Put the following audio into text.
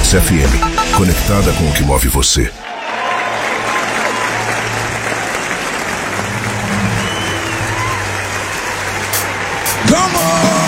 Mix FM, conectada com o que move você. Come on!